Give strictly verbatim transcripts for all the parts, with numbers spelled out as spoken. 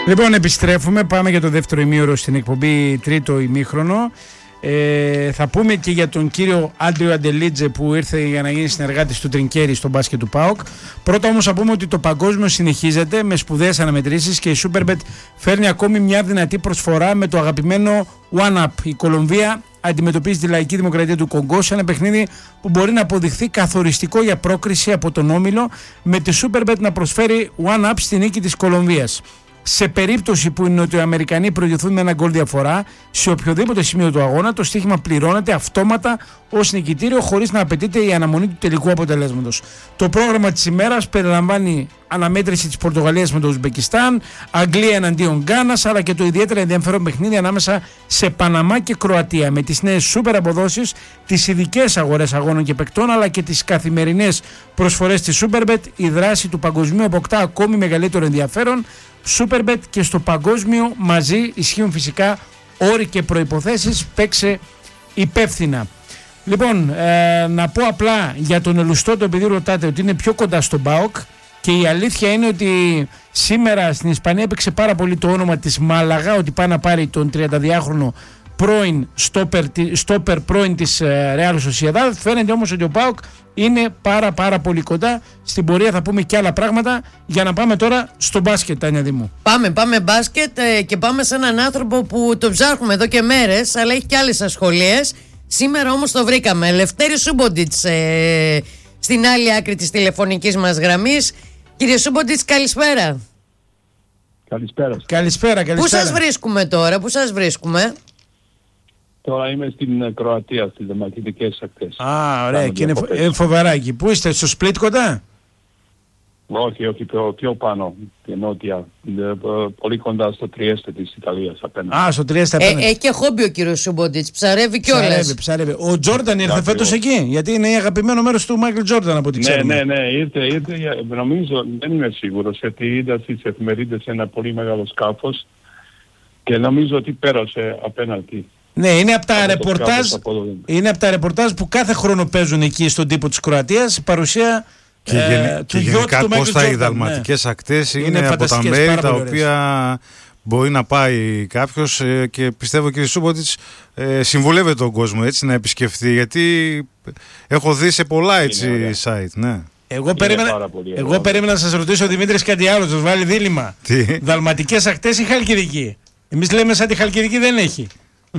Λοιπόν, επιστρέφουμε, πάμε για το δεύτερο ημίωρο στην εκπομπή τρίτο ημίχρονο. Ε, θα πούμε και για τον κύριο Άντριο Αντελίτζε που ήρθε για να γίνει συνεργάτης του Τρινκέρι στο μπάσκετ του ΠΑΟΚ. Πρώτα όμως θα πούμε ότι το παγκόσμιο συνεχίζεται με σπουδαίες αναμετρήσεις και η Superbet φέρνει ακόμη μια δυνατή προσφορά με το αγαπημένο One Up. Η Κολομβία αντιμετωπίζει τη Λαϊκή Δημοκρατία του Κονγκό σε ένα παιχνίδι που μπορεί να αποδειχθεί καθοριστικό για πρόκριση από τον όμιλο, με τη Superbet να προσφέρει One Up στη νίκη της Κολομβίας. Σε περίπτωση που οι Νοτιοαμερικανοί προηγηθούν με ένα γκολ διαφορά, σε οποιοδήποτε σημείο του αγώνα, το στοίχημα πληρώνεται αυτόματα ως νικητήριο χωρίς να απαιτείται η αναμονή του τελικού αποτελέσματος. Το πρόγραμμα της ημέρας περιλαμβάνει αναμέτρηση της Πορτογαλίας με το Ουσμπεκιστάν, Αγγλία εναντίον Γκάνας, αλλά και το ιδιαίτερα ενδιαφέρον παιχνίδι ανάμεσα σε Παναμά και Κροατία, με τις νέες σούπερ αποδόσεις, τις ειδικές αγορές αγώνων και παικτών, αλλά και τις καθημερινές προσφορές της Superbet. Η δράση του παγκοσμίου αποκτά ακόμη μεγαλύτερο ενδιαφέρον. Superbet και στο παγκόσμιο μαζί ισχύουν φυσικά όροι και προϋποθέσεις. Παίξε υπεύθυνα. Λοιπόν, ε, να πω απλά για τον Ελουστότο, επειδή ρωτάτε, ότι είναι πιο κοντά στον ΠΑΟΚ, και η αλήθεια είναι ότι σήμερα στην Ισπανία έπαιξε πάρα πολύ το όνομα της Μάλαγα, ότι πάει να πάρει τον τριανταδυάχρονο πρώην στόπερ, στόπερ πρώην της Real Sociedad. Φαίνεται όμως ότι ο ΠΑΟΚ είναι πάρα πάρα πολύ κοντά. Στην πορεία θα πούμε και άλλα πράγματα, για να πάμε τώρα στο μπάσκετ, Τάνια Δήμου. Πάμε, πάμε μπάσκετ ε, και πάμε σε έναν άνθρωπο που το ψάχνουμε εδώ και μέρες, αλλά έχει και άλλες ασχολίες. Σήμερα όμως το βρήκαμε. Λευτέρη Σούμποντιτς ε, στην άλλη άκρη της τηλεφωνικής μας γραμμής. Κύριε Σούμποντιτς, καλησπέρα. Καλησπέρα. Καλησπέρα, καλησπέρα. Πού σας βρίσκουμε τώρα, πού σας βρίσκουμε? Τώρα είμαι στην Κροατία, στις Δαλματικές Ακτές. Α, ωραία, και είναι, είναι φοβερά εκεί. Πού είστε, στο Σπλίτ κοντά? Όχι, όχι, πιο, πιο πάνω, στην νότια, πολύ κοντά στο Τριέστε της Ιταλίας απέναντι. Α, στο Τριέστε απέναντι. Ε, έχει και χόμπι ο κύριος Σούμποντιτς, ψαρεύει κιόλας. Ψαρεύει, ψαρεύει. Ο Τζόρνταν ήρθε φέτος εκεί, γιατί είναι αγαπημένο μέρος του Μάικλ Τζόρνταν από ό,τι ξέρουμε. Ναι, ναι, ναι, ήρθε, ήρθε, νομίζω, δεν είμαι σίγουρος, γιατί είδα στις εφημερίδες ένα πολύ μεγάλο σκάφος και νομίζω ότι πέρασε απέναντι. Ναι, είναι από τα ρεπορτάζ, είναι από τα ρεπορτάζ που κάθε χρόνο παίζουν εκεί στον τύπο της Κροατίας, η παρουσία και, ε, γενι, του και γιότ γενικά του Μάικλ Κώστα, Τζόρνταν. οι Δαλματικές ναι. Ακτές είναι, είναι από τα μέρη τα οποία μπορεί να πάει κάποιος ε, και πιστεύω κύριε Σούμποντιτς ε, συμβουλεύεται τον κόσμο έτσι να επισκεφθεί, γιατί έχω δει σε πολλά έτσι είναι, site. Ναι. Εγώ περίμενα, εγώ περίμενα να σας ρωτήσω ο Δημήτρης κάτι άλλο, σας βάλει δίλημμα. Δαλματικές Ακτές ή Χαλκιδική? Εμείς λέμε σαν τη Χαλκιδική δεν έχει.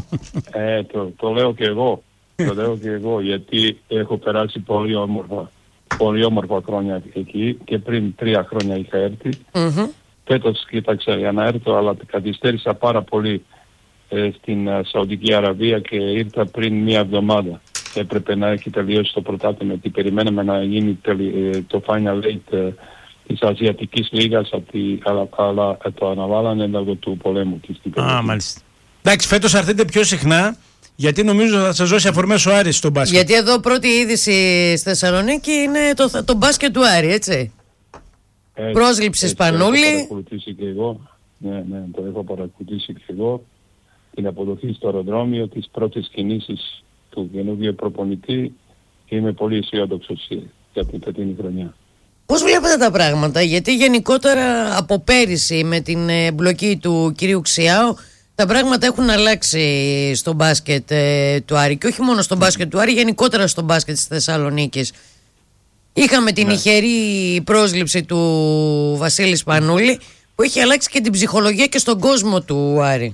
Ε, το, το λέω και εγώ, το λέω και εγώ, γιατί έχω περάσει πολύ όμορφα, πολύ όμορφα χρόνια εκεί και πριν τρία χρόνια είχα έρθει. Mm-hmm. Φέτος κοίταξα για να έρθω, αλλά καθυστέρησα πάρα πολύ ε, στην uh, Σαουδική Αραβία και ήρθα πριν μία εβδομάδα. Έπρεπε να έχει τελειώσει το πρωτάθλημα, γιατί περιμέναμε να γίνει τελει, ε, το Final Eight ε, της Ασιατικής Λίγας, αλλά, αλλά ε, το αναβάλανε λόγω του πολέμου της. Α, μάλιστα. Εντάξει, φέτος θα έρθετε πιο συχνά, γιατί νομίζω θα σας δώσει αφορμές ο Άρης στο μπάσκετ. Γιατί εδώ πρώτη είδηση στη Θεσσαλονίκη είναι το, το μπάσκετ του Άρη, έτσι. έτσι Πρόσληψη Σπανούλη. Το έχω παρακολουθήσει και εγώ. Ναι, ναι, το έχω παρακολουθήσει και εγώ. Την αποδοχή στο αεροδρόμιο, τις πρώτες κινήσεις του καινούργιου προπονητή, και είμαι πολύ αισιόδοξος για την φετινή χρονιά. Πώς βλέπετε τα πράγματα, γιατί γενικότερα από πέρυσι με την εμπλοκή του κυρίου Ξιάου τα πράγματα έχουν αλλάξει στο μπάσκετ ε, του Άρη, και όχι μόνο στο μπάσκετ του Άρη, γενικότερα στο μπάσκετ της Θεσσαλονίκης. Είχαμε την ναι. ηχερή πρόσληψη του Βασίλη Σπανούλη, που έχει αλλάξει και την ψυχολογία και στον κόσμο του Άρη.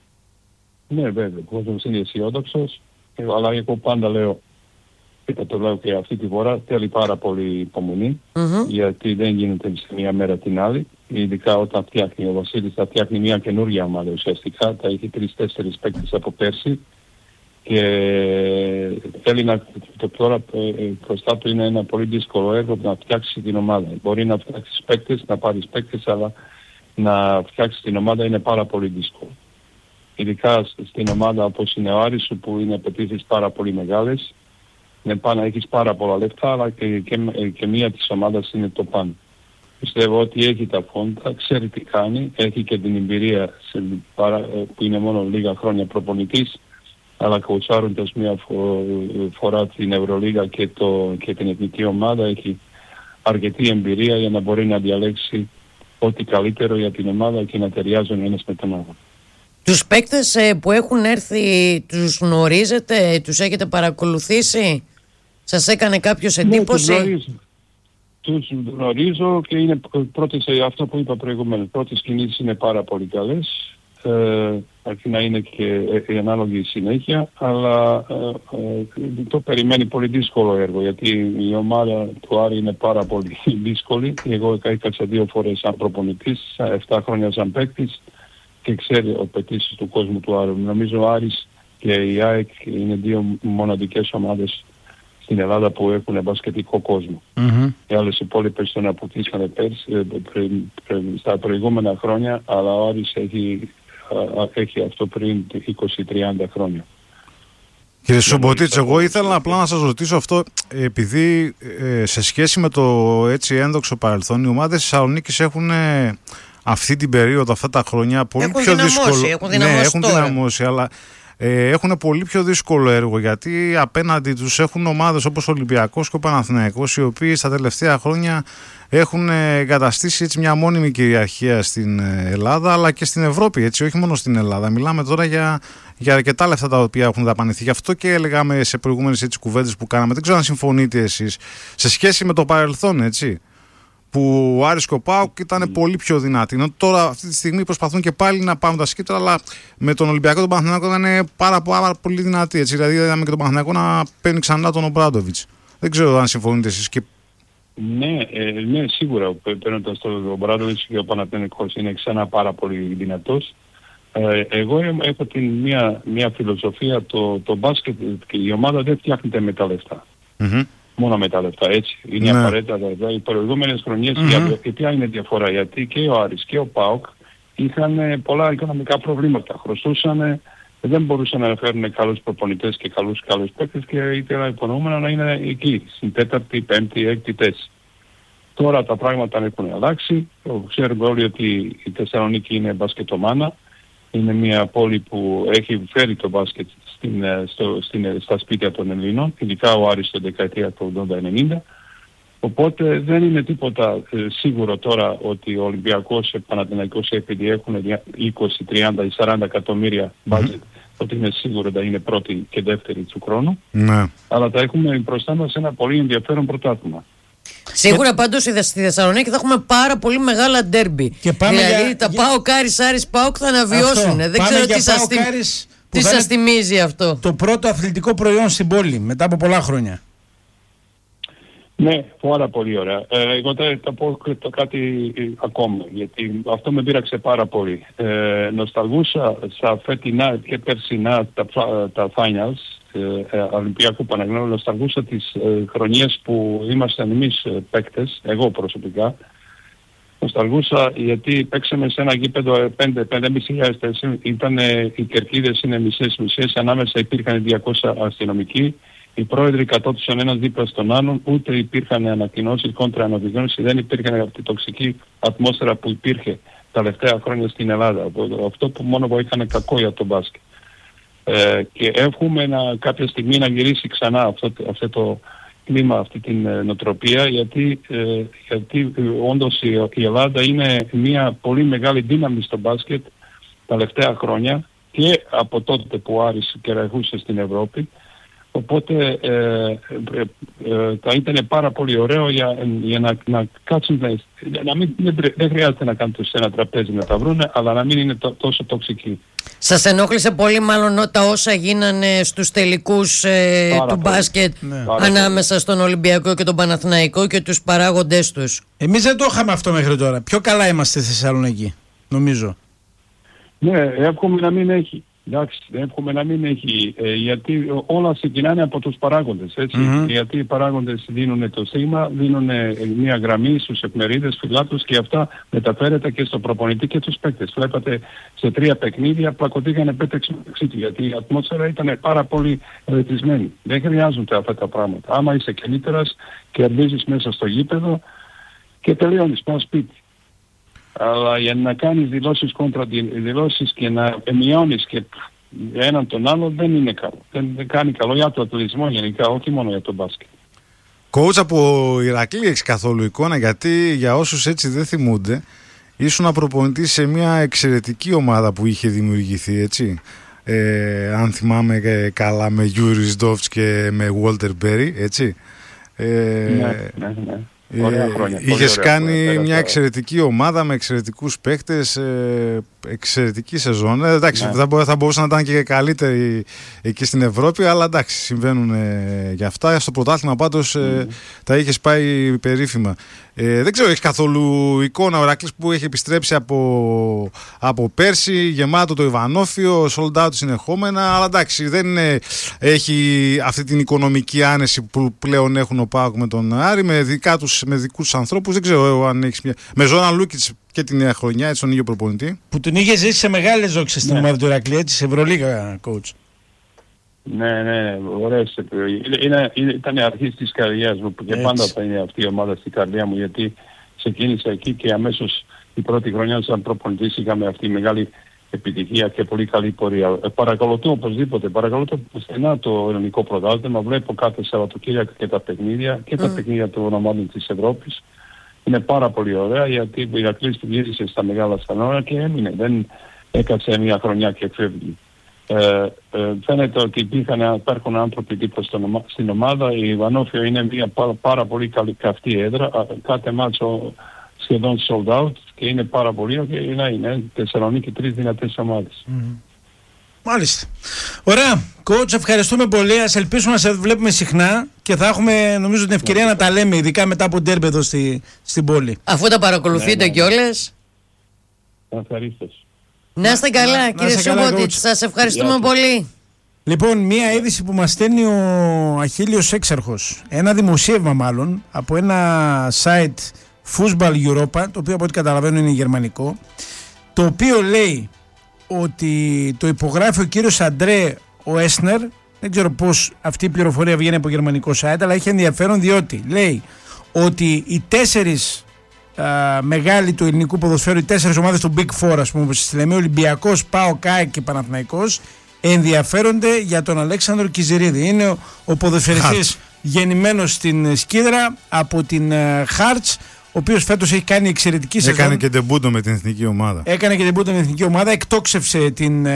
Ναι, βέβαια, ο κόσμος είναι αισιόδοξος, αλλά εγώ πάντα λέω, και το λέω και αυτή τη φορά, θέλει πάρα πολύ υπομονή, mm-hmm. γιατί δεν γίνεται σε μία μέρα την άλλη. Ειδικά όταν φτιάχνει ο Βασίλης, θα φτιάχνει μια καινούργια ομάδα ουσιαστικά, θα έχει τρεις-τέσσερις παίκτες από πέρσι και θέλει να, το τώρα μπροστά του είναι ένα πολύ δύσκολο έργο να φτιάξει την ομάδα. Μπορεί να φτιάξει παίκτες, να πάρει παίκτες, αλλά να φτιάξει την ομάδα είναι πάρα πολύ δύσκολο. Ειδικά στην ομάδα όπως είναι ο Άρης, που είναι απαιτήσεις πάρα πολύ μεγάλες, είναι πάνω να έχεις πάρα πολλά λεφτά, αλλά και, και, και μία της ομάδας είναι το πάνω. Πιστεύω ότι έχει τα φόντα, ξέρει τι κάνει, έχει και την εμπειρία σε, παρά, που είναι μόνο λίγα χρόνια προπονητής, αλλά κοουτσάροντας μια φο, φορά την Ευρωλίγα και, το, και την εθνική ομάδα, έχει αρκετή εμπειρία για να μπορεί να διαλέξει ό,τι καλύτερο για την ομάδα και να ταιριάζουν ένας με τον άλλο. Τους παίκτες ε, που έχουν έρθει, τους γνωρίζετε, τους έχετε παρακολουθήσει, σας έκανε κάποιος εντύπωση? Ναι, τους γνωρίζω. Τους γνωρίζω και είναι πρώτες, αυτό που είπα προηγουμένως, πρώτες κινήσεις είναι πάρα πολύ καλές. Ε, αρκεί να είναι και η ανάλογη συνέχεια, αλλά ε, ε, το περιμένει πολύ δύσκολο έργο, γιατί η ομάδα του Άρη είναι πάρα πολύ δύσκολη. Εγώ έκατσα δύο φορές σαν προπονητής, εφτά χρόνια σαν παίκτης και ξέρει ο απαιτήσεις του κόσμου του Άρη. Νομίζω ο Άρης και η ΑΕΚ είναι δύο μοναδικές ομάδες στην Ελλάδα που έχουν μπασκετικό κόσμο. Mm-hmm. Οι άλλες υπόλοιπες τον αποκτήσανε πέρσι, πρι, πρι, στα προηγούμενα χρόνια, αλλά ο Άρης έχει, α, έχει αυτό πριν είκοσι με τριάντα χρόνια. Κύριε Σουμποτίτς, εγώ ήθελα απλά να σας ρωτήσω αυτό, επειδή ε, σε σχέση με το έτσι ένδοξο παρελθόν, οι ομάδες της Θεσσαλονίκης έχουν ε, αυτή την περίοδο, αυτά τα χρόνια, πολύ έχουν πιο δυναμώσει, δύσκολο. Έχουν δυναμώσει, ναι, έχουν τώρα. δυναμώσει, αλλά ε, έχουν πολύ πιο δύσκολο έργο, γιατί απέναντι τους έχουν ομάδες όπως ο Ολυμπιακός και ο Παναθηναϊκός, οι οποίοι στα τελευταία χρόνια έχουν εγκαταστήσει έτσι μια μόνιμη κυριαρχία στην Ελλάδα, αλλά και στην Ευρώπη, έτσι, όχι μόνο στην Ελλάδα. Μιλάμε τώρα για, για αρκετά λεφτά τα οποία έχουν δαπανηθεί. Γι' αυτό και έλεγαμε σε προηγούμενες έτσι κουβέντες που κάναμε, δεν ξέρω αν συμφωνείτε εσείς, σε σχέση με το παρελθόν, έτσι, που ο Άρης και ο ΠΑΟΚ ήταν mm. πολύ πιο δυνατοί. Ενώ τώρα αυτή τη στιγμή προσπαθούν και πάλι να πάρουν τα σκήτρα, αλλά με τον Ολυμπιακό τον Παναθηναϊκό ήταν πάρα, πάρα πολύ δυνατοί. Έτσι. Δηλαδή είδαμε και τον Παναθηναϊκό να παίρνει ξανά τον Ομπράντοβιτς. Δεν ξέρω αν συμφωνείτε εσείς. Και... Ναι, ε, ναι, σίγουρα παίρνοντας τον Ομπράντοβιτς και ο Παναθηναϊκός είναι ξανά πάρα πολύ δυνατός. Ε, εγώ έχω την μια, μια φιλοσοφία, το, το μπάσκετ και η ομάδα δεν φτιάχνεται με τα λεφτά. Mm-hmm. Μόνο με τα λεφτά, έτσι. Είναι ναι. απαραίτητα τα λεφτά. Οι προηγούμενες χρονιές, mm-hmm. και ποια είναι η διαφορά, γιατί και ο Άρης και ο ΠΑΟΚ είχαν πολλά οικονομικά προβλήματα. Χρωστούσαν, δεν μπορούσαν να φέρουν καλούς προπονητές και καλούς καλούς παίκτες και ήθελα υπονοούμενα να είναι εκεί, στην τέταρτη, πέμπτη, έκτη θέση. Τώρα τα πράγματα έχουν αλλάξει. Ξέρουμε όλοι ότι η Θεσσαλονίκη είναι μπασκετομάνα. Είναι μια πόλη που έχει φέρει το μπάσκετ στην, στο, στην, στα σπίτια των Ελλήνων, ειδικά ο Άρης στο δεκαετία του ογδόντα ενενήντα. Οπότε δεν είναι τίποτα ε, σίγουρο τώρα ότι ο Ολυμπιακός και ο Παναθηναϊκός, επειδή έχουν είκοσι, τριάντα ή σαράντα εκατομμύρια μπάσκετ, mm-hmm. ότι είναι σίγουρο ότι είναι πρώτη και δεύτερη του χρόνου. Mm-hmm. Αλλά τα έχουμε μπροστά μας ένα πολύ ενδιαφέρον πρωτάθλημα. Σίγουρα πάντως στη Θεσσαλονίκη θα έχουμε πάρα πολύ μεγάλα ντέρμπι. Δηλαδή για... τα ΠΑΟΚ Άρης, Άρης ΠΑΟΚ θα αναβιώσουν. Δεν πάμε ξέρω τι σας, τι... τι σας θυμίζει αυτό. Το πρώτο αθλητικό προϊόν στην πόλη μετά από πολλά χρόνια. Ναι, πάρα πολύ ωραία. Ε, εγώ θα, θα πω το κάτι ακόμα, γιατί αυτό με πείραξε πάρα πολύ. Ε, νοσταλγούσα στα φετινά και περσινά τα, τα finals ε, Ολυμπιακού Παναγνώου, νοσταλγούσα τις ε, χρονιές που ήμασταν εμείς ε, παίκτες, εγώ προσωπικά. Νοσταλγούσα γιατί παίξαμε σε ένα γήπεδο πέντε με πέντε χιλιάδες, ήταν ε, οι κερκίδες είναι μισές-μισές, ανάμεσα υπήρχαν διακόσιοι αστυνομικοί. Οι πρόεδροι κατώτουσαν ένας δίπλα στον άλλον, ούτε υπήρχαν ανακοινώσεις, κόντρα αναδεικνώσεις, δεν υπήρχαν αυτή η τοξική ατμόσφαιρα που υπήρχε τα τελευταία χρόνια στην Ελλάδα. Αυτό που μόνο βοήθανε κακό για τον μπάσκετ. Ε, και εύχομαι να, κάποια στιγμή να γυρίσει ξανά αυτό, αυτό το κλίμα, αυτή την ε, νοοτροπία, γιατί, ε, γιατί ε, όντως η, η Ελλάδα είναι μια πολύ μεγάλη δύναμη στο μπάσκετ τα τελευταία χρόνια και από τότε που ο Άρης κεραιχούσε στην Ευρώπη. Οπότε ε, ε, ε, θα ήταν πάρα πολύ ωραίο για, για να, να κάτσουν, να μην, δεν χρειάζεται να κάνουν σε ένα τραπέζι να τα βρούνε, αλλά να μην είναι τό, τόσο τοξικοί. Σας ενόχλησε πολύ μάλλον τα όσα γίνανε στους τελικούς ε, του πολύ. μπάσκετ Ναι. ανάμεσα στον Ολυμπιακό και τον Παναθηναϊκό και τους παράγοντές τους? Εμείς δεν το είχαμε αυτό μέχρι τώρα. Πιο καλά είμαστε στη Θεσσαλονίκη, νομίζω. Ναι, εύχομαι να μην έχει. Εντάξει, εύχομαι να μην έχει, ε, γιατί όλα ξεκινάνε από τους παράγοντες, έτσι. Mm-hmm. Γιατί οι παράγοντες δίνουν το στίγμα, δίνουν μια γραμμή στους εφημερίδες, φιλάτους και αυτά μεταφέρεται και στο προπονητή και τους παίκτες. Βλέπατε σε τρία παιχνίδια πλακωτήκανε πέντε εξή του, γιατί η ατμόσφαιρα ήταν πάρα πολύ ελεκτρισμένη. Δεν χρειάζονται αυτά τα πράγματα. Άμα είσαι καλύτερας, κερδίζεις μέσα στο γήπεδο και τελειώνεις, πας σπίτι. Αλλά για να κάνεις δηλώσεις κόντρα δηλώσεις και να μειώνεις και έναν τον άλλο δεν είναι καλό. Δεν, δεν κάνει καλό για τον αθλητισμό γενικά, όχι μόνο για τον μπάσκετ. Coach, από Ηρακλή έχεις καθόλου εικόνα? Γιατί για όσους έτσι δεν θυμούνται, ήσουν προπονητής σε μια εξαιρετική ομάδα που είχε δημιουργηθεί, έτσι. Ε, αν θυμάμαι καλά, με Γιούρις Ντόφτς και με Walter Berry, έτσι. Ε, ναι, ναι, ναι. Ωραία χρόνια. Είχες κάνει ωραία, μια εξαιρετική ομάδα με εξαιρετικούς παίκτες, ε, εξαιρετική σεζόν. Ε, εντάξει, ναι. θα, μπο, θα μπορούσε να ήταν και καλύτερη εκεί στην Ευρώπη, αλλά εντάξει, συμβαίνουν ε, για αυτά. Στο πρωτάθλημα πάντως ε, mm. τα είχες πάει περίφημα. Ε, δεν ξέρω, έχει καθόλου εικόνα ο Ηρακλής που έχει επιστρέψει από, από πέρσι, γεμάτο το Ιβανόφιο, sold out συνεχόμενα, αλλά εντάξει, δεν είναι, έχει αυτή την οικονομική άνεση που πλέον έχουν ο ΠΑΟΚ με τον Άρη, με, δικά τους, με δικούς τους ανθρώπους. Δεν ξέρω αν έχεις μια... Με Ζόραν Λούκιτς και την νέα χρονιά, έτσι, τον ίδιο προπονητή. Που τον είχε ζήσει σε μεγάλες δόξες στην ομάδα του Ηρακλή, έτσι, σε Ευρωλίγα, coach. Ναι, ναι, ωραίες επιλογές. Είναι, είναι, ήταν αρχής της καριέρας μου και πάντα θα είναι αυτή η ομάδα στην καρδιά μου, γιατί ξεκίνησα εκεί και αμέσως η πρώτη χρονιά σαν προπονητής είχαμε αυτή η μεγάλη επιτυχία και πολύ καλή πορεία. Ε, παρακολουθώ οπωσδήποτε, παρακολουθώ στενά το ελληνικό πρωτάθλημα, βλέπω κάθε Σαββατοκύριακο και τα παιχνίδια και τα mm. παιχνίδια των ομάδων της Ευρώπης. Είναι πάρα πολύ ωραία, γιατί ο Ηρακλής γύρισε στα μεγάλα στανόρα και έμεινε, δεν έκατσε μια χρονιά και φεύγει. Ε, ε, φαίνεται ότι υπήρχαν, υπάρχουν άνθρωποι τύπου στην ομάδα. Η Ιβανόφιο είναι μια πάρα, πάρα πολύ καλή καυτή έδρα. Κάθε μάτσο σχεδόν sold out και είναι πάρα πολύ και είναι, είναι Θεσσαλονίκη τρεις δυνατές ομάδες. Mm. Μάλιστα. Ωραία. Coach, ευχαριστούμε πολύ. Ας ελπίσουμε να σε βλέπουμε συχνά και θα έχουμε νομίζω την ευκαιρία yeah. να τα λέμε, ειδικά μετά από ντέρμπι εδώ στη, στην πόλη. Αφού τα παρακολουθείτε yeah, yeah. κιόλας. Ευχαριστώ. Να είστε καλά, να, κύριε Σούμποτιτς, σας ευχαριστούμε yeah. πολύ. Λοιπόν, μία είδηση που μας στέλνει ο Αχίλιος Έξαρχος, ένα δημοσίευμα μάλλον, από ένα site Football Europa, το οποίο από ό,τι καταλαβαίνω είναι γερμανικό, το οποίο λέει ότι το υπογράφει ο κύριος Αντρέ ο Έσνερ. Δεν ξέρω πώς αυτή η πληροφορία βγαίνει από γερμανικό site, αλλά έχει ενδιαφέρον διότι λέει ότι οι τέσσερις Uh, μεγάλοι του ελληνικού ποδοσφαίρου, οι τέσσερις ομάδες του Big Four, ας πούμε, όπως λέμε, Ολυμπιακός, ΠΑΟΚ, ΑΕΚ και Παναθηναϊκός, ενδιαφέρονται για τον Αλέξανδρο Κιζηρίδη. Είναι ο, ο ποδοσφαιριστής γεννημένος στην Σκίδρα από την uh, Χάρτς, ο οποίος φέτος έχει κάνει εξαιρετική σεζόν. Έκανε και τεμπούτο με την εθνική ομάδα. Έκανε και τεμπούτο με την εθνική ομάδα, εκτόξευσε την uh,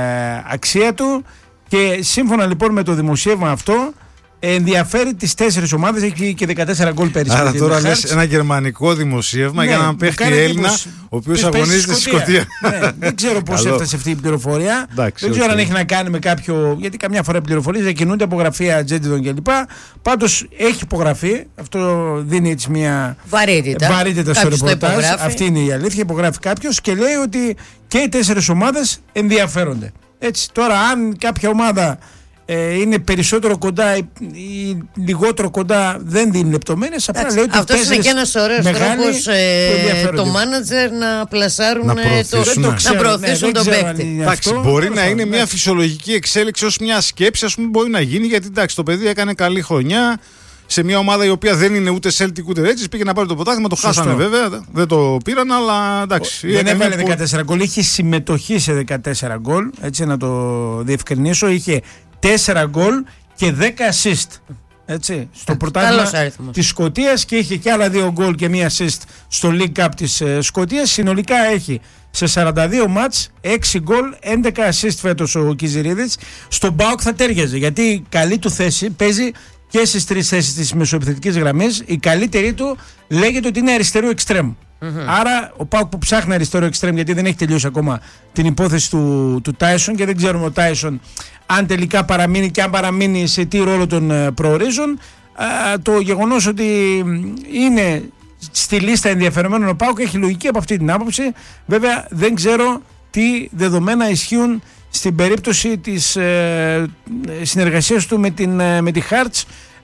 αξία του και σύμφωνα λοιπόν με το δημοσίευμα αυτό, ενδιαφέρει τις τέσσερις ομάδες, έχει και δεκατέσσερα γκολ πέρυσι. Άρα τώρα λες ένα γερμανικό δημοσίευμα, ναι, για έναν παίχτη Έλληνα, ο οποίος αγωνίζεται στη Σκωτία. Ναι, δεν ξέρω πώς έφτασε αυτή η πληροφορία. Εντάξει, δεν ξέρω okay. αν έχει να κάνει με κάποιο. Γιατί καμιά φορά οι πληροφορίες διακινούνται από γραφεία ατζέντιδων κλπ. Πάντως έχει υπογραφεί. Αυτό δίνει έτσι μια βαρύτητα, βαρύτητα στο ρεπορτάζ. Αυτή είναι η αλήθεια. Υπογράφει κάποιος και λέει ότι και οι τέσσερις ομάδες ενδιαφέρονται. Έτσι, τώρα, αν κάποια ομάδα είναι περισσότερο κοντά ή λιγότερο κοντά, δεν δίνει λεπτομέρειες. Απλά λέει ότι αυτός είναι και ένας ωραίος τρόπος ε, το μάνατζερ να πλασάρουν, να προωθήσουν, το, να προωθήσουν ναι, τον παίκτη. Εντάξει, μπορεί να είναι μια φυσιολογική εξέλιξη ως μια σκέψη, ας πούμε, μπορεί να γίνει, γιατί εντάξει, το παιδί έκανε καλή χρονιά σε μια ομάδα η οποία δεν είναι ούτε Celtic ούτε έτσι. Πήγε να πάρει το πρωτάθλημα, το Σωστό. χάσανε βέβαια, δεν το πήραν, αλλά εντάξει. Δεν έβαλε δεκατέσσερα γκολ, είχε συμμετοχή σε δεκατέσσερα γκολ, έτσι να το διευκρινίσω. Είχε τέσσερα γκολ και δέκα assist, έτσι, στο πρωτάθλημα της Σκωτίας, και είχε και άλλα δύο γκολ και μία assist στο League Cup της ε, Σκωτίας. Συνολικά έχει σε σαράντα δύο μάτς έξι γκολ, έντεκα assist φέτος ο Κιζηρίδης. Στον ΠΑΟΚ θα τέριαζε, γιατί η καλή του θέση παίζει και στις τρεις θέσεις της μεσοεπιθετικής γραμμής. Η καλύτερη του λέγεται ότι είναι αριστερό εξτρέμ. Mm-hmm. Άρα ο ΠΑΟΚ που ψάχνει αριστερό εξτρέμ, γιατί δεν έχει τελειώσει ακόμα την υπόθεση του, του Τάισον και δεν ξέρουμε ο Τάισον αν τελικά παραμείνει και αν παραμείνει σε τι ρόλο τον προορίζουν. Α, το γεγονός ότι είναι στη λίστα ενδιαφερομένων ο ΠΑΟΚ έχει λογική από αυτή την άποψη. Βέβαια δεν ξέρω τι δεδομένα ισχύουν στην περίπτωση της ε, συνεργασίας του με την, με τη Χάρτς,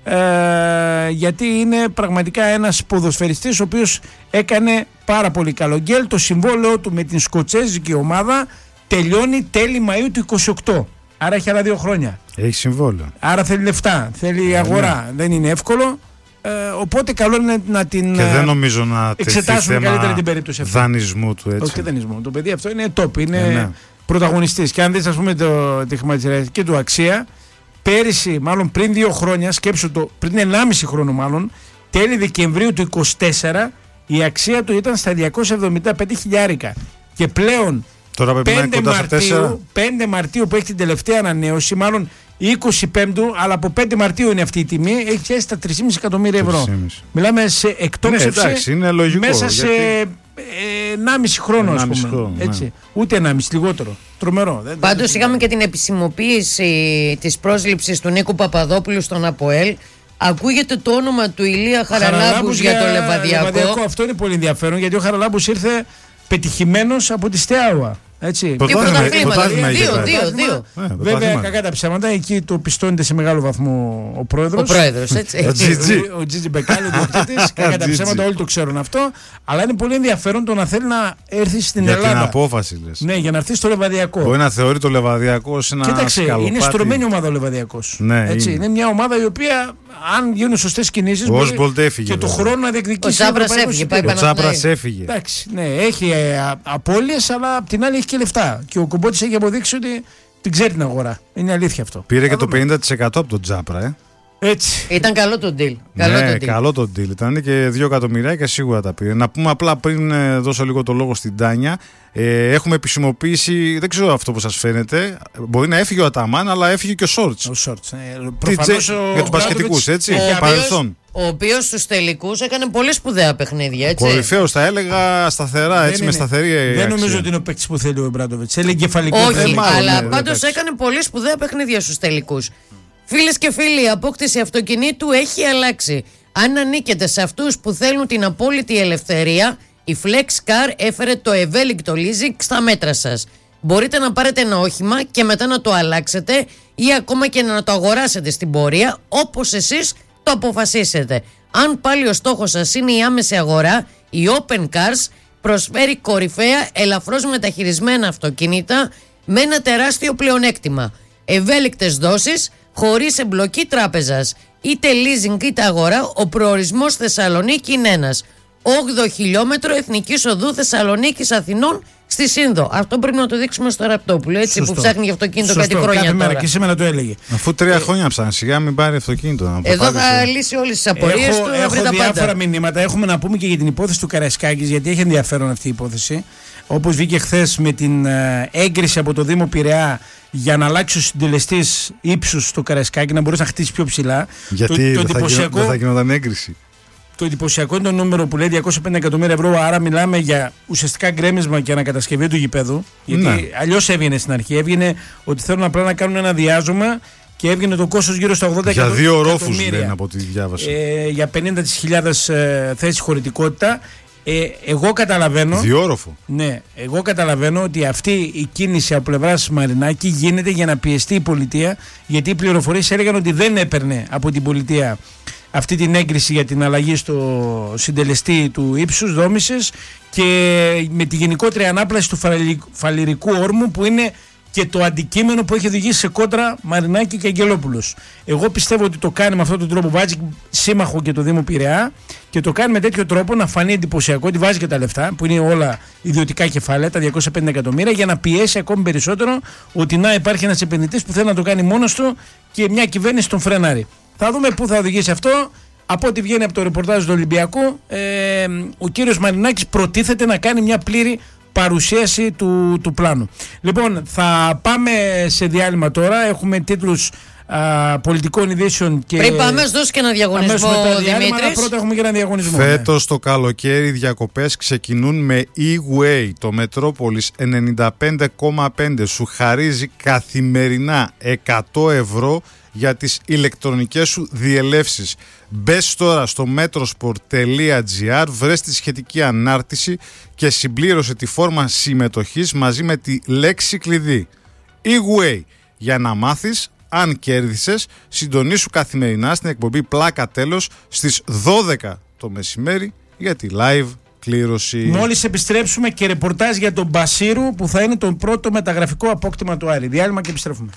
ε, γιατί είναι πραγματικά ένας ποδοσφαιριστής ο οποίος έκανε πάρα πολύ καλό γκέλ. Το συμβόλαιο του με την σκοτσέζικη ομάδα τελειώνει τέλη Μαΐου του είκοσι οκτώ. Άρα έχει άλλα δύο χρόνια. Έχει συμβόλαιο. Άρα θέλει λεφτά, θέλει ε, αγορά. Ναι. Δεν είναι εύκολο. Ε, οπότε καλό είναι να την και δεν νομίζω να εξετάσουμε καλύτερα την περίπτωση αυτή. Δανεισμού του, έτσι. Όχι δανεισμού. Το παιδί αυτό είναι top, είναι ε, ναι. πρωταγωνιστής. Και αν δεις, ας πούμε, το, τη χρηματιστηριακή του αξία, πέρυσι, μάλλον πριν δύο χρόνια, σκέψου το, πριν ενάμιση χρόνο μάλλον, τέλη Δεκεμβρίου του είκοσι τέσσερα, η αξία του ήταν στα διακόσια εβδομήντα πέντε χιλιάρικα. Και πλέον πέντε Μαρτίου, πέντε Μαρτίου που έχει την τελευταία ανανέωση, μάλλον είκοσι πέμπτου, αλλά από πέντε Μαρτίου είναι αυτή η τιμή, έχει πιάσει στα τρία κόμμα πέντε εκατομμύρια ευρώ. τρία κόμμα πέντε. Μιλάμε σε εκτόξευση, ναι, εντάξει, είναι λογικό, μέσα σε ενάμιση χρόνο, ας πούμε. Χρόνο, έτσι. Ναι. Ούτε ενάμιση, λιγότερο. Τρομερό. Πάντως είχαμε και την επισημοποίηση της πρόσληψης του Νίκου Παπαδόπουλου στον ΑΠΟΕΛ. Ακούγεται το όνομα του Ηλία Χαραλάμπους για, για το Λεβαδιακό. Λεβαδιακό. Αυτό είναι πολύ ενδιαφέρον, γιατί ο Χαραλάμπους ήρθε πετυχημένος από τη Στεάουα. Έτσι. Πρωτάθλημα, δύο, δύο, δύο. Βέβαια, κακά τα ψέματα, εκεί το πιστώνεται σε μεγάλο βαθμό ο πρόεδρος. Ο πρόεδρος, έτσι. Ο Τζίτζι Μπεκάλη, ο διοκτήτης. Κακά τα ψέματα, όλοι το ξέρουν αυτό. Αλλά είναι πολύ ενδιαφέρον το να θέλει να έρθει στην για Ελλάδα. Για την απόφαση, λες. Ναι, για να έρθει στο Λεβαδιακό. Μπορεί να θεωρεί το Λεβαδιακό ως ένα σκαλοπάτι. Κοίταξε, είναι στρωμένη ομάδα ο Λεβαδιακός. Ναι, έτσι, είναι. είναι μια ομάδα η οποία, αν γίνουν σωστές κινήσεις, και του χρόνου να διεκδικήσει. Ο Τσάπρας έφυγε. Εντάξει, ναι, έχει απώλειες, αλλά απ' την άλλη έχει και λεφτά. Και ο Κουμπότης έχει αποδείξει ότι την ξέρει την αγορά. Είναι αλήθεια αυτό. Πήρε και το πενήντα τοις εκατό από τον Τσάπρα, ε. Έτσι. Ήταν καλό το deal. Καλό ναι, το deal. καλό το deal. Ήταν και δύο εκατομμυράκια σίγουρα τα πήρε. Να πούμε απλά πριν ε, δώσω λίγο το λόγο στην Τάνια. Ε, έχουμε επισημοποίηση, δεν ξέρω αυτό που σας φαίνεται. Μπορεί να έφυγε ο Αταμάν, αλλά έφυγε και ο Σόρτς. Ο Σόρτς. Ε, προφανώς ο για τους μπασκετικούς, έτσι. Ο παρελθόν. Ο οποίος στους τελικούς έκανε πολύ σπουδαία παιχνίδια. Κορυφαίος, τα έλεγα σταθερά, έτσι, δεν με σταθερή αξία. Δεν νομίζω ότι είναι ο παίκτης που θέλει ο Εμπράντοβιτς. Έλεγε κεφαλικό. Όχι, θέμα, αλλά ναι, πάντως έκανε πολύ σπουδαία παιχνίδια στους τελικούς. Φίλες και φίλοι, η απόκτηση αυτοκινήτου έχει αλλάξει. Αν ανήκετε σε αυτούς που θέλουν την απόλυτη ελευθερία, η FlexCar έφερε το ευέλικτο leasing στα μέτρα σας. Μπορείτε να πάρετε ένα όχημα και μετά να το αλλάξετε ή ακόμα και να το αγοράσετε στην πορεία όπως εσείς το αποφασίσετε. Αν πάλι ο στόχος σας είναι η άμεση αγορά, η Open Cars προσφέρει κορυφαία ελαφρώς μεταχειρισμένα αυτοκίνητα με ένα τεράστιο πλεονέκτημα. Ευέλικτες δόσεις χωρίς εμπλοκή τράπεζας. Είτε leasing είτε αγορά, ο προορισμός Θεσσαλονίκη είναι ένας. όγδοο χιλιόμετρο Εθνικής Οδού Θεσσαλονίκης Αθηνών στη Σύνδο. Αυτό πρέπει να το δείξουμε στο Ραπτόπουλο, έτσι. Σωστό. Που ψάχνει για αυτοκίνητο. Σωστό. Κάτι χρόνια κάθε τώρα. Μέρα και σήμερα το έλεγε. Αφού τρία ε... χρόνια ψάχνει, σιγά μην πάρει αυτοκίνητο. Να Εδώ θα πάρει, λύσει όλες τις απορίες του. Έχω διάφορα πάντα. μηνύματα. Έχουμε να πούμε και για την υπόθεση του Καραϊσκάκης, γιατί έχει ενδιαφέρον αυτή η υπόθεση. Όπως βγήκε χθες με την έγκριση από το Δήμο Πειραιά για να αλλάξει ο συντελεστής ύψους στο Καραϊσκάκη, να μπορέσει να χτίσει πιο ψηλά. Γιατί το, το δεν θα, θα γινόταν έγκριση. Το εντυπωσιακό είναι το νούμερο που λέει διακόσια πενήντα εκατομμύρια ευρώ, άρα μιλάμε για ουσιαστικά γκρέμισμα και ανακατασκευή του γηπέδου. Γιατί ναι. αλλιώς έβγαινε στην αρχή. Έβγαινε ότι θέλουν απλά να κάνουν ένα διάζωμα και έβγαινε το κόστος γύρω στα ογδόντα εκατομμύρια. Για δύο ρόφους λένε από ό,τι διάβασα. Ε, για πενήντα χιλιάδες ε, θέσεις χωρητικότητα. Ε, εγώ καταλαβαίνω. Διόροφο. Ναι, εγώ καταλαβαίνω ότι αυτή η κίνηση από πλευράς Μαρινάκη γίνεται για να πιεστεί η πολιτεία, γιατί οι πληροφορίες έλεγαν ότι δεν έπαιρνε από την πολιτεία αυτή την έγκριση για την αλλαγή στο συντελεστή του ύψους δόμησης και με τη γενικότερη ανάπλαση του φαλιρικού όρμου, που είναι και το αντικείμενο που έχει οδηγήσει σε κόντρα Μαρινάκη και Αγγελόπουλος. Εγώ πιστεύω ότι το κάνει με αυτόν τον τρόπο, βάζει σύμμαχο και το Δήμο Πειραιά και το κάνει με τέτοιο τρόπο να φανεί εντυπωσιακό ότι βάζει και τα λεφτά, που είναι όλα ιδιωτικά κεφάλαια, τα διακόσια πενήντα εκατομμύρια, για να πιέσει ακόμη περισσότερο ότι να υπάρχει ένας επενδυτής που θέλει να το κάνει μόνος του και μια κυβέρνηση τον φρενάρει. Θα δούμε πού θα οδηγήσει αυτό. Από ό,τι βγαίνει από το ρεπορτάζ του Ολυμπιακού, ε, ο κύριος Μαρινάκης προτίθεται να κάνει μια πλήρη παρουσίαση του, του πλάνου. Λοιπόν, θα πάμε σε διάλειμμα τώρα. Έχουμε τίτλους α, πολιτικών ειδήσεων και... Πριν πάμε, δώσει και ένα διαγωνισμό, Δημήτρης. Πρώτα έχουμε και ένα διαγωνισμό. Φέτος ναι. το καλοκαίρι οι διακοπές ξεκινούν με E-Way. Το Μετρόπολης ενενήντα πέντε κόμμα πέντε σου χαρίζει καθημερινά εκατό ευρώ για τις ηλεκτρονικές σου διελεύσεις. Μπες τώρα στο metrosport τελεία gr, βρες τη σχετική ανάρτηση και συμπλήρωσε τη φόρμα συμμετοχής μαζί με τη λέξη κλειδί E-Way για να μάθεις αν κέρδισες. Συντονίσου καθημερινά στην εκπομπή Πλάκα Τέλος στις δώδεκα το μεσημέρι για τη live κλήρωση. Μόλις επιστρέψουμε και ρεπορτάζ για τον Μπασίρου, που θα είναι το πρώτο μεταγραφικό απόκτημα του Άρη. Διάλειμμα και επιστρέφουμε.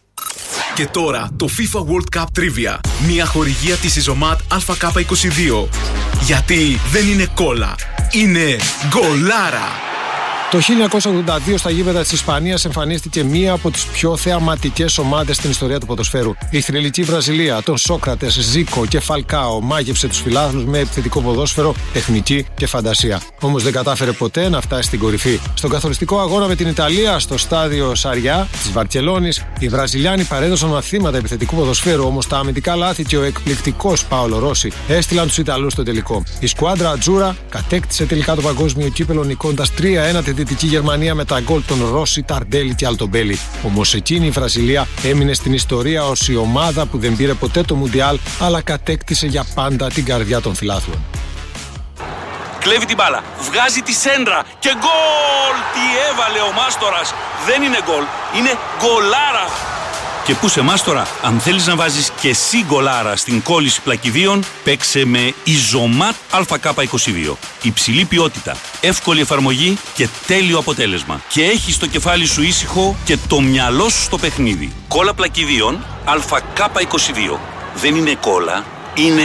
Και τώρα το FIFA World Cup Trivia. Μια χορηγία της Ιζωμάτ Α Κ είκοσι δύο. Γιατί δεν είναι κόλλα, είναι γκολάρα. Το χίλια εννιακόσια ογδόντα δύο στα γήπεδα της Ισπανίας εμφανίστηκε μία από τις πιο θεαματικές ομάδες στην ιστορία του ποδοσφαίρου. Η θρυλική Βραζιλία, των Σόκρατες, Ζίκο και Φαλκάο μάγεψε τους φιλάθλους με επιθετικό ποδόσφαιρο, τεχνική και φαντασία. Όμως δεν κατάφερε ποτέ να φτάσει στην κορυφή. Στον καθοριστικό αγώνα με την Ιταλία, στο στάδιο Σαριά της Βαρκελόνης, οι Βραζιλιάνοι παρέδωσαν μαθήματα επιθετικού ποδοσφαίρου, όμως τα αμυντικά λάθη και ο εκπληκτικός Πάολο Ρώση έστειλαν τους Ιταλούς στο τελικό. Η σκουάντρα Ατζούρα κατέκτησε τελικά το παγκόσμιο κύπελο, νικώντας τρία ένα τη Δυτική Γερμανία με τα γκολ των Ρώση, Ταρντέλη και Αλτομπέλη. Όμως εκείνη η Βραζιλία έμεινε στην ιστορία ως η ομάδα που δεν πήρε ποτέ το Μουντιάλ, αλλά κατέκτησε για πάντα την καρδιά των φιλάθλων. Κλέβει την μπάλα, βγάζει τη σέντρα και γκολ! Τι έβαλε ο Μάστορας! Δεν είναι γκολ, είναι γκολάρα! Και πού σε Μάστορα, αν θέλεις να βάζεις και εσύ γκολάρα στην κόλληση πλακιδίων, παίξε με Ιζωμάτ Α Κ είκοσι δύο. Υψηλή ποιότητα, εύκολη εφαρμογή και τέλειο αποτέλεσμα. Και έχεις το κεφάλι σου ήσυχο και το μυαλό σου στο παιχνίδι. Κόλλα πλακιδίων Α Κ είκοσι δύο. Δεν είναι κόλλα, είναι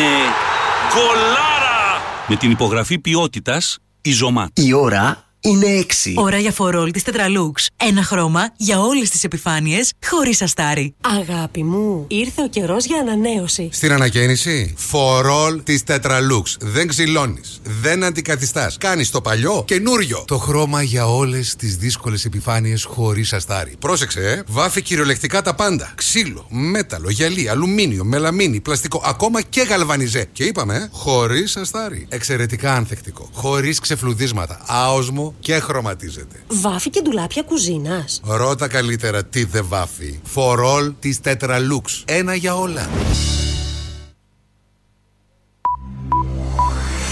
γκολάρα! Με την υπογραφή ποιότητας Ιζωμάτ. Η ώρα είναι έξι. Ώρα για φορόλ της Tetralux. Ένα χρώμα για όλες τις επιφάνειες, χωρίς αστάρι. Αγάπη μου, ήρθε ο καιρός για ανανέωση. Στην ανακαίνιση, φορόλ της Tetralux. Δεν ξυλώνεις, δεν αντικαθιστάς. Κάνεις το παλιό καινούριο. Το χρώμα για όλες τις δύσκολες επιφάνειες, χωρίς αστάρι. Πρόσεξε, ε. Βάφει κυριολεκτικά τα πάντα. Ξύλο, μέταλλο, γυαλί, αλουμίνιο, μελαμίνι, πλαστικό, ακόμα και γαλβανιζέ. Και είπαμε, ε, χωρίς αστάρι. Εξαιρετικά ανθεκτικό. Χωρίς ξεφλουδίσματα. Άοσμο και χρωματίζεται. Βάφει και ντουλάπια κουζίνας. Ρώτα καλύτερα τι δεν βάφει. Φορόλ της Tetralux. Ένα για όλα.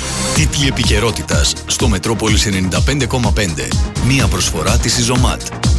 Τίτλοι επικαιρότητας στο Μετρόπολης ενενήντα πέντε κόμμα πέντε. Μία προσφορά της Ιζωμάτ.